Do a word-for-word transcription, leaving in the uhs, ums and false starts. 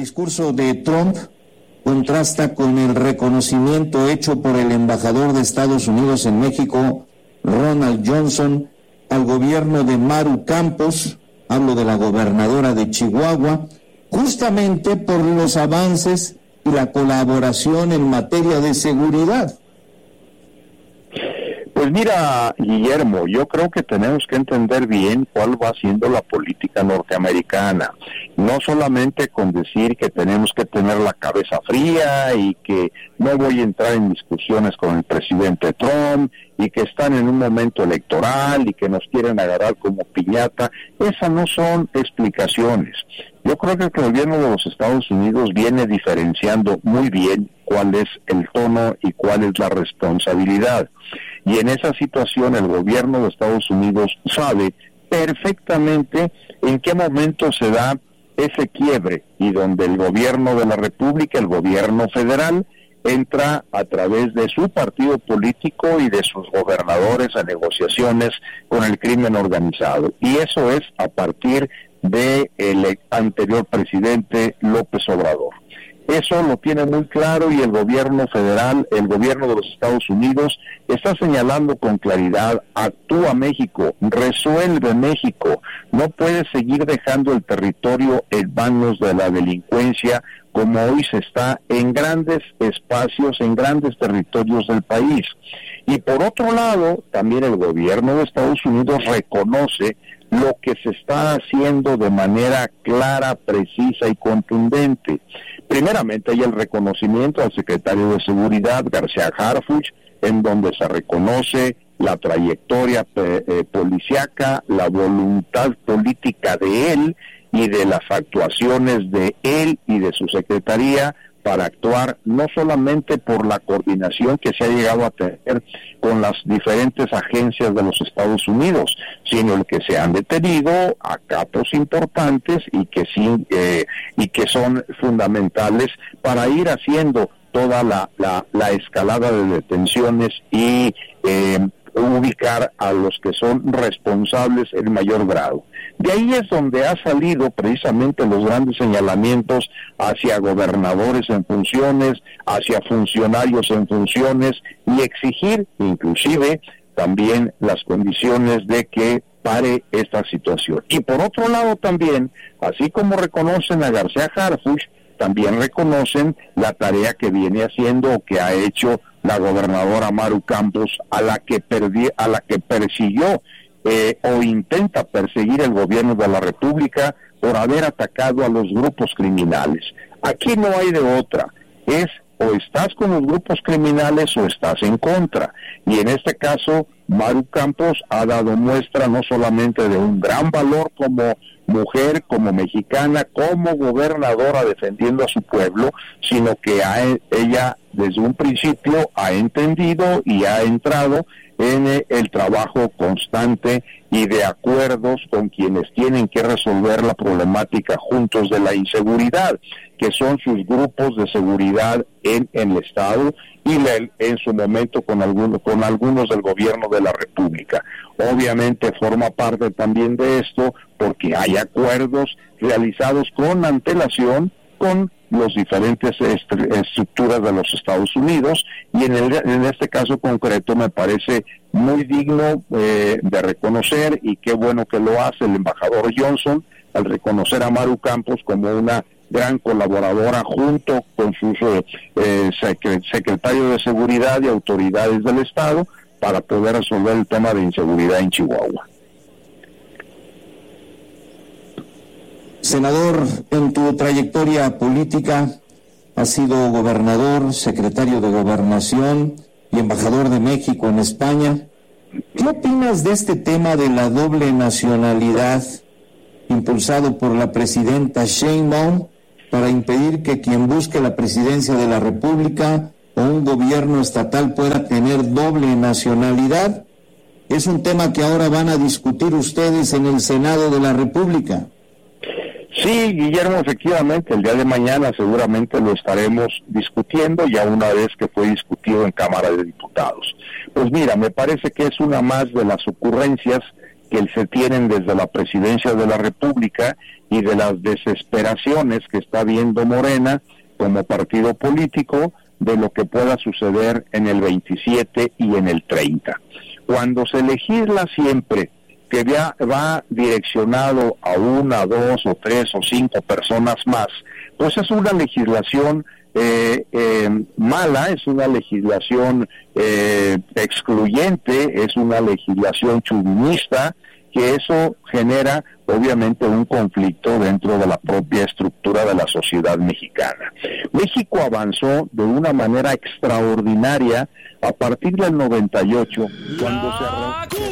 discurso de Trump contrasta con el reconocimiento hecho por el embajador de Estados Unidos en México, Ronald Johnson, al gobierno de Maru Campos, hablo de la gobernadora de Chihuahua, justamente por los avances y la colaboración en materia de seguridad. Pues mira, Guillermo, yo creo que tenemos que entender bien cuál va siendo la política norteamericana. No solamente con decir que tenemos que tener la cabeza fría y que no voy a entrar en discusiones con el presidente Trump y que están en un momento electoral y que nos quieren agarrar como piñata. Esas no son explicaciones. Yo creo que el gobierno de los Estados Unidos viene diferenciando muy bien cuál es el tono y cuál es la responsabilidad. Y en esa situación el gobierno de Estados Unidos sabe perfectamente en qué momento se da ese quiebre y donde el gobierno de la República, el gobierno federal, entra a través de su partido político y de sus gobernadores a negociaciones con el crimen organizado. Y eso es a partir del anterior presidente López Obrador. Eso lo tiene muy claro y el gobierno federal, el gobierno de los Estados Unidos, está señalando con claridad: actúa México, resuelve México, no puede seguir dejando el territorio en manos de la delincuencia como hoy se está en grandes espacios, en grandes territorios del país. Y por otro lado, también el gobierno de Estados Unidos reconoce lo que se está haciendo de manera clara, precisa y contundente. Primeramente hay el reconocimiento al secretario de Seguridad, García Harfuch, en donde se reconoce la trayectoria eh, eh, policíaca, la voluntad política de él y de las actuaciones de él y de su secretaría para actuar no solamente por la coordinación que se ha llegado a tener con las diferentes agencias de los Estados Unidos, sino el que se han detenido a capos importantes y que sí eh, y que son fundamentales para ir haciendo toda la la, la escalada de detenciones y eh, ubicar a los que son responsables en mayor grado. De ahí es donde ha salido precisamente los grandes señalamientos hacia gobernadores en funciones, hacia funcionarios en funciones y exigir inclusive también las condiciones de que pare esta situación. Y por otro lado también, así como reconocen a García Harfuch, también reconocen la tarea que viene haciendo o que ha hecho la gobernadora Maru Campos, a la que perdi, a la que persiguió eh, o intenta perseguir el gobierno de la República por haber atacado a los grupos criminales. Aquí no hay de otra, es o estás con los grupos criminales o estás en contra. Y en este caso, Maru Campos ha dado muestra no solamente de un gran valor como mujer, como mexicana, como gobernadora defendiendo a su pueblo, sino que ha, ella desde un principio ha entendido y ha entrado en el trabajo constante y de acuerdos con quienes tienen que resolver la problemática juntos de la inseguridad, que son sus grupos de seguridad en, en el Estado y la, en su momento con algunos, con algunos del gobierno de la República. Obviamente forma parte también de esto porque hay acuerdos realizados con antelación con los diferentes est- estructuras de los Estados Unidos y en, el, en este caso concreto me parece muy digno eh, de reconocer y qué bueno que lo hace el embajador Johnson al reconocer a Maru Campos como una gran colaboradora junto con sus eh, secre- secretarios de seguridad y autoridades del Estado para poder resolver el tema de inseguridad en Chihuahua. Senador, en tu trayectoria política has sido gobernador, secretario de Gobernación y embajador de México en España. ¿Qué opinas de este tema de la doble nacionalidad impulsado por la presidenta Sheinbaum para impedir que quien busque la presidencia de la República o un gobierno estatal pueda tener doble nacionalidad? Es un tema que ahora van a discutir ustedes en el Senado de la República. Sí, Guillermo, efectivamente, el día de mañana seguramente lo estaremos discutiendo ya una vez que fue discutido en Cámara de Diputados. Pues mira, me parece que es una más de las ocurrencias que se tienen desde la presidencia de la República y de las desesperaciones que está viendo Morena como partido político de lo que pueda suceder en el veintisiete y en el treinta. Cuando se legisla siempre que ya va direccionado a una, dos o tres o cinco personas más, pues es una legislación eh, eh, mala, es una legislación eh, excluyente, es una legislación chauvinista, que eso genera obviamente un conflicto dentro de la propia estructura de la sociedad mexicana. México avanzó de una manera extraordinaria a partir del noventa y ocho, cuando se arrancó.